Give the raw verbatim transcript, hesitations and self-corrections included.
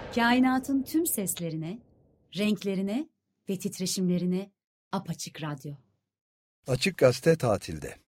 Kainatın tüm seslerine, renklerine ve titreşimlerine Apaçık Radyo. Açık Gazete tatilde.